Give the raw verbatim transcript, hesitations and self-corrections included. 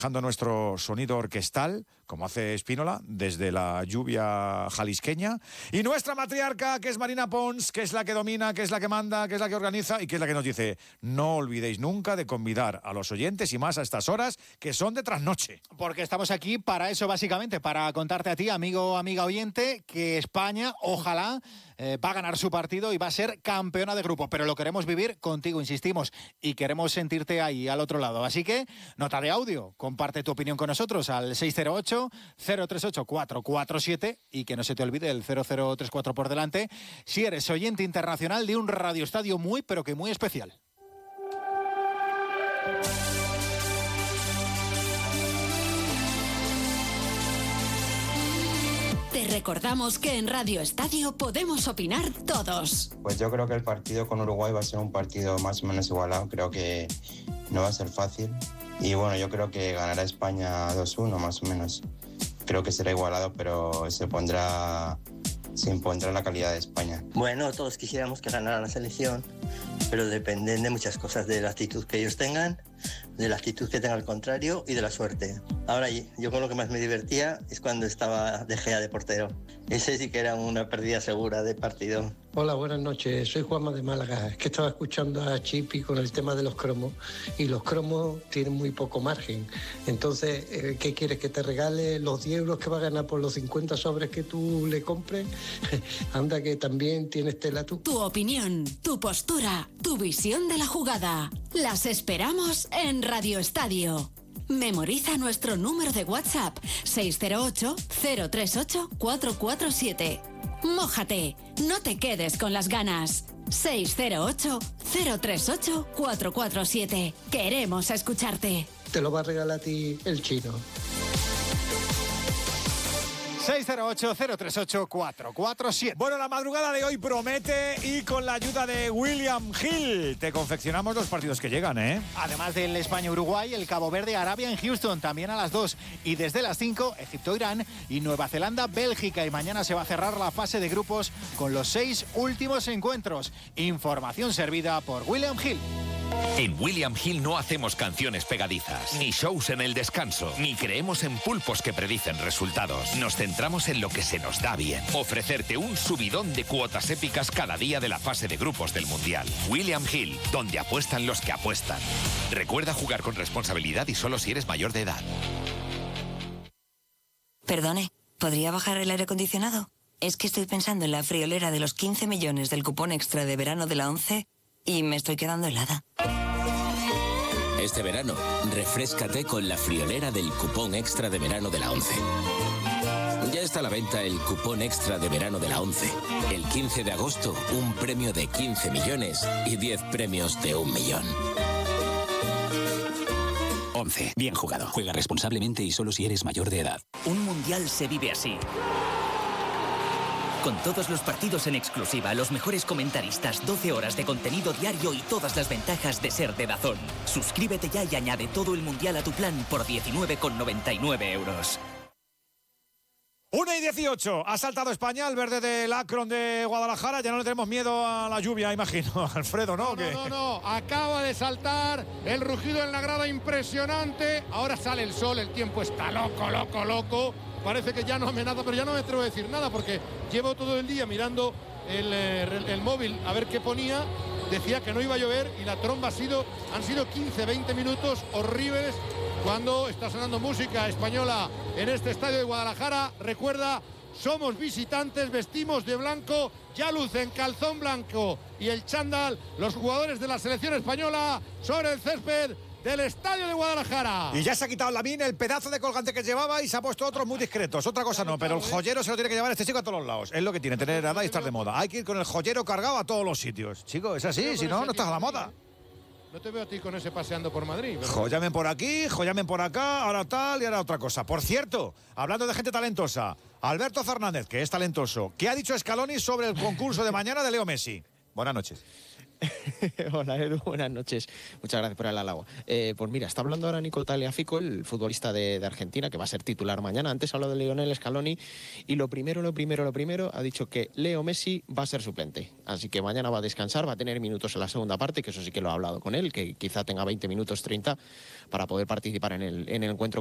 Dejando nuestro sonido orquestal, como hace Spínola, desde la lluvia jalisqueña. Y nuestra matriarca, que es Marina Pons, que es la que domina, que es la que manda, que es la que organiza y que es la que nos dice: no olvidéis nunca de convidar a los oyentes y más a estas horas que son de trasnoche. Porque estamos aquí para eso, básicamente, para contarte a ti, amigo, amiga oyente, que España, ojalá, eh, va a ganar su partido y va a ser campeona de grupo. Pero lo queremos vivir contigo, insistimos, y queremos sentirte ahí, al otro lado. Así que, nota de audio, comparte tu opinión con nosotros al seis cero ocho, cero tres ocho, cuatro cuatro siete y que no se te olvide el cero cero tres cuatro por delante si eres oyente internacional de un radioestadio muy, pero que muy especial. Te recordamos que en Radio Estadio podemos opinar todos. Pues yo creo que el partido con Uruguay va a ser un partido más o menos igualado. Creo que no va a ser fácil. Y bueno, yo creo que ganará España dos uno más o menos. Creo que será igualado, pero se pondrá, se impondrá la calidad de España. Bueno, todos quisiéramos que ganara la selección, pero dependen de muchas cosas, de la actitud que ellos tengan, de la actitud que tenga el contrario y de la suerte. Ahora, yo con lo que más me divertía es cuando estaba De Gea de portero. Ese sí que era una pérdida segura de partido. Hola, buenas noches. Soy Juanma de Málaga. Es que estaba escuchando a Chipi con el tema de los cromos y los cromos tienen muy poco margen. Entonces, ¿qué quieres? ¿Que te regale los diez euros que va a ganar por los cincuenta sobres que tú le compres? Anda, que también tienes tela tú. Tu opinión, tu postura, tu visión de la jugada. Las esperamos en Radio Estadio. Memoriza nuestro número de WhatsApp seis cero ocho, cero tres ocho, cuatro cuatro siete. Mójate, no te quedes con las ganas. seis cero ocho, cero tres ocho, cuatro cuatro siete. Queremos escucharte. Te lo va a regalar a ti el chino. seis cero ocho, cero tres ocho, cuatro cuatro siete. Bueno, la madrugada de hoy promete y con la ayuda de William Hill te confeccionamos los partidos que llegan, ¿eh? Además del España-Uruguay, el Cabo Verde-Arabia en Houston, también a las dos. Y desde las cinco, Egipto-Irán y Nueva Zelanda-Bélgica. Y mañana se va a cerrar la fase de grupos con los seis últimos encuentros. Información servida por William Hill. En William Hill no hacemos canciones pegadizas, ni shows en el descanso, ni creemos en pulpos que predicen resultados. Nos centramos en lo que se nos da bien. Ofrecerte un subidón de cuotas épicas cada día de la fase de grupos del Mundial. William Hill, donde apuestan los que apuestan. Recuerda jugar con responsabilidad y solo si eres mayor de edad. Perdone, ¿podría bajar el aire acondicionado? Es que estoy pensando en la friolera de los quince millones del cupón extra de verano de la ONCE y me estoy quedando helada. Este verano, refréscate con la friolera del cupón extra de verano de la ONCE. Ya está a la venta el cupón extra de verano de la ONCE. El quince de agosto, un premio de quince millones y diez premios de un millón. ONCE. Bien jugado. Juega responsablemente y solo si eres mayor de edad. Un mundial se vive así. Con todos los partidos en exclusiva, los mejores comentaristas, doce horas de contenido diario y todas las ventajas de ser de DAZN. Suscríbete ya y añade todo el mundial a tu plan por diecinueve con noventa y nueve euros. una y dieciocho, ha saltado España al verde del Akron de Guadalajara. Ya no le tenemos miedo a la lluvia, imagino. Alfredo, ¿no? No, no, no, no, acaba de saltar el rugido en la grada impresionante. Ahora sale el sol, el tiempo está loco, loco, loco. Parece que ya no amenaza, pero ya no me atrevo a decir nada porque llevo todo el día mirando el, el, el móvil a ver qué ponía. Decía que no iba a llover y la tromba ha sido, han sido quince, veinte minutos horribles cuando está sonando música española en este estadio de Guadalajara. Recuerda, somos visitantes, vestimos de blanco, ya lucen calzón blanco y el chándal los jugadores de la selección española sobre el césped del estadio de Guadalajara. Y ya se ha quitado Lamine el pedazo de colgante que llevaba y se ha puesto otros muy discretos. Otra cosa no, pero el joyero se lo tiene que llevar este chico a todos los lados. Es lo que tiene, tener edad y estar de moda. Hay que ir con el joyero cargado a todos los sitios. Chico, es así, si no, no estás a la moda. No te veo a ti con ese paseando por Madrid. ¿verdad? Joyamen por aquí, joyamen por acá, ahora tal y ahora otra cosa. Por cierto, hablando de gente talentosa, Alberto Fernández, que es talentoso, ¿qué ha dicho Scaloni sobre el concurso de mañana de Leo Messi? Buenas noches. Hola Edu, buenas noches. Muchas gracias por el halago. Eh, pues mira, está hablando ahora Nico Tagliafico, el futbolista de, de Argentina, que va a ser titular mañana. Antes habló de Lionel Scaloni y lo primero, lo primero, lo primero, ha dicho que Leo Messi va a ser suplente. Así que mañana va a descansar, va a tener minutos en la segunda parte, que eso sí que lo ha hablado con él, que quizá tenga veinte minutos, treinta, para poder participar en el, en el encuentro